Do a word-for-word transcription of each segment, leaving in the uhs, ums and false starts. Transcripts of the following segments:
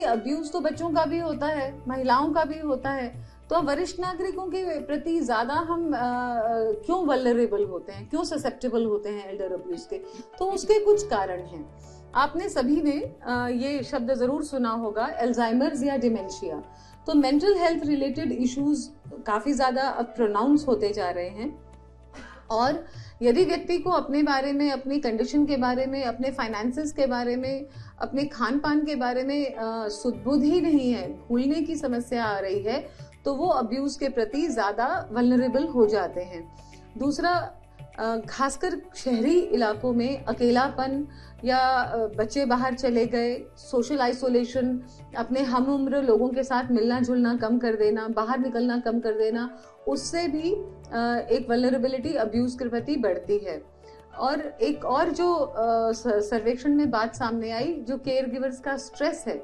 Abuse तो बच्चों का भी होता है, महिलाओं का भी होता है, तो वरिष्ठ नागरिकों के प्रति ज्यादा हम आ, क्यों वल्नरेबल होते हैं, क्यों ससेप्टेबल होते हैं एल्डर अब्यूज के? तो उसके कुछ कारण हैं। आपने सभी ने आ, ये शब्द जरूर सुना होगा, एल्जाइमर्स या डिमेंशिया। तो मेंटल हेल्थ रिलेटेड इश्यूज काफी ज्यादा अब प्रोनाउंस होते जा रहे हैं, और यदि व्यक्ति को अपने बारे में, अपनी कंडीशन के बारे में, अपने फाइनेंसेस के बारे में, अपने खान पान के बारे में सुदबुद ही नहीं है, भूलने की समस्या आ रही है, तो वो अब्यूज के प्रति ज्यादा वल्नरेबल हो जाते हैं। दूसरा, खासकर शहरी इलाकों में अकेलापन या बच्चे बाहर चले गए, सोशल आइसोलेशन, अपने हम उम्र लोगों के साथ मिलना जुलना कम कर देना, बाहर निकलना कम कर देना, उससे भी एक वल्नरेबिलिटी अब्यूज के प्रति बढ़ती है। और एक और जो सर्वेक्षण में बात सामने आई, जो केयर गिवर्स का स्ट्रेस है,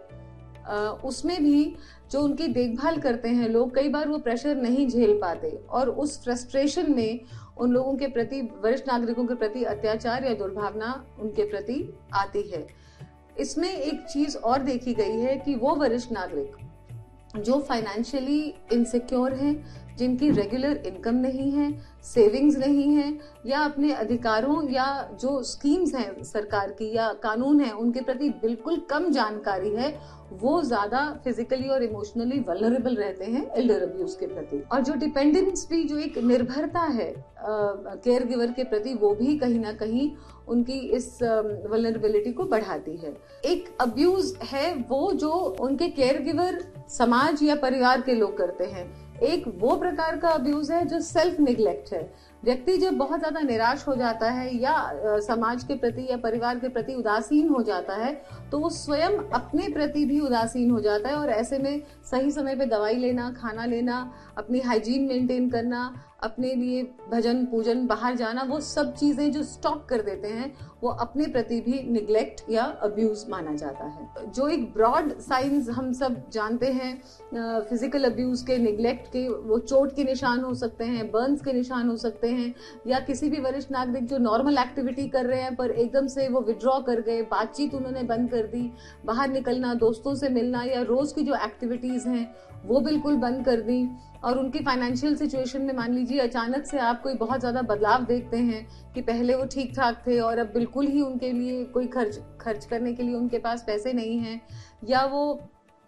उसमें भी जो उनकी देखभाल करते हैं लोग, कई बार वो प्रेशर नहीं झेल पाते और उस फ्रस्ट्रेशन में उन लोगों के प्रति, वरिष्ठ नागरिकों के प्रति अत्याचार या दुर्भावना उनके प्रति आती है। इसमें एक चीज और देखी गई है कि वो वरिष्ठ नागरिक जो फाइनेंशियली इनसिक्योर हैं, जिनकी रेगुलर इनकम नहीं है, सेविंग्स नहीं है, या अपने अधिकारों या जो स्कीम्स हैं सरकार की या कानून है उनके प्रति बिल्कुल कम जानकारी है, वो ज्यादा फिजिकली और इमोशनली वल्नरेबल रहते हैं एल्डर अब्यूज के प्रति। और जो डिपेंडेंस भी, जो एक निर्भरता है केयर गिवर के प्रति, वो भी कहीं ना कहीं उनकी इस वल्नरेबिलिटी को बढ़ाती है। एक अब्यूज है वो जो उनके केयर गिवर, समाज या परिवार के लोग करते हैं। एक वो प्रकार का अब्यूज है जो सेल्फ निग्लेक्ट है। व्यक्ति जब बहुत ज्यादा निराश हो जाता है या आ, समाज के प्रति या परिवार के प्रति उदासीन हो जाता है, तो वो स्वयं अपने प्रति भी उदासीन हो जाता है, और ऐसे में सही समय पे दवाई लेना, खाना लेना, अपनी हाइजीन मेंटेन करना, अपने लिए भजन पूजन, बाहर जाना, वो सब चीजें जो स्टॉप कर देते हैं, वो अपने प्रति भी निग्लेक्ट या अब्यूज माना जाता है। जो एक ब्रॉड साइंस हम सब जानते हैं फिजिकल अब्यूज के, निग्लेक्ट के, वो चोट के निशान हो सकते हैं, बर्न्स के निशान हो सकते हैं, या किसी भी वरिष्ठ नागरिक जो नॉर्मल एक्टिविटी कर रहे हैं पर एकदम से वो विड्रॉ कर गए, बातचीत उन्होंने बंद कर दी, बाहर निकलना, दोस्तों से मिलना या रोज की जो एक्टिविटीज हैं वो बिल्कुल बंद कर दी, और उनकी फाइनेंशियल सिचुएशन में मान लीजिए अचानक से आप कोई बहुत ज्यादा बदलाव देखते हैं कि पहले वो ठीक ठाक थे और अब बिल्कुल ही उनके लिए कोई खर्च खर्च करने के लिए उनके पास पैसे नहीं हैं, या वो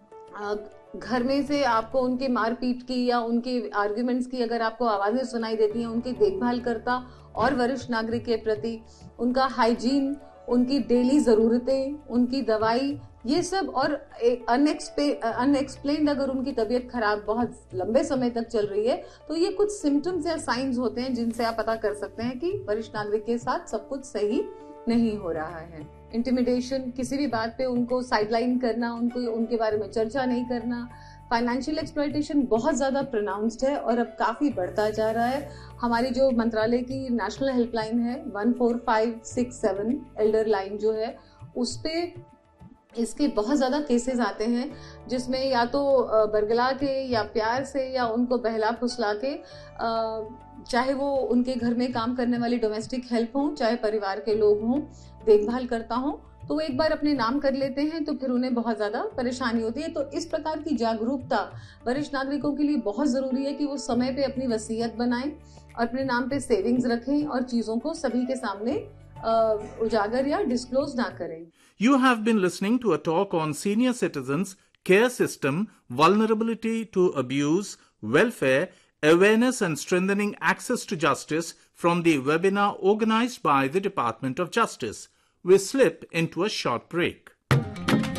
घर में से आपको उनके मारपीट की या उनके आर्ग्यूमेंट्स की अगर आपको आवाजें सुनाई देती हैं, उनकी देखभाल करता और वरिष्ठ नागरिक के प्रति उनका हाइजीन, उनकी डेली जरूरतें, उनकी दवाई, ये सब, और अनएक्सप्लेन्ड अगर उनकी तबीयत खराब बहुत लंबे समय तक चल रही है, तो ये कुछ सिम्टम्स या साइंस होते हैं जिनसे आप पता कर सकते हैं कि वरिष्ठ नागरिक के साथ सब कुछ सही नहीं हो रहा है। इंटिमिडेशन, किसी भी बात पे उनको साइडलाइन करना, उनको उनके बारे में चर्चा नहीं करना। फाइनेंशियल एक्सप्लॉयटेशन बहुत ज्यादा प्रोनाउंस्ड है और अब काफी बढ़ता जा रहा है। हमारी जो मंत्रालय की नेशनल हेल्पलाइन है one four five six seven Elder line जो है, उस पे इसके बहुत ज्यादा केसेस आते हैं, जिसमें या तो बरगला के या प्यार से या उनको बहला फुसला के, चाहे वो उनके घर में काम करने वाली डोमेस्टिक हेल्प हो, चाहे परिवार के लोग हों, देखभाल करता हो, तो वो एक बार अपने नाम कर लेते हैं तो फिर उन्हें बहुत ज्यादा परेशानी होती है। तो इस प्रकार की जागरूकता वरिष्ठ नागरिकों के लिए बहुत जरूरी है कि वो समय पे अपनी वसीयत बनाएं और अपने नाम पे सेविंग्स रखें और चीजों को सभी के सामने उजागर या डिस्क्लोज ना करें। You have been listening to a talk on senior citizens, care system, vulnerability to abuse, welfare, awareness and strengthening access to justice from the webinar organized by the Department of Justice. We slip into a short break.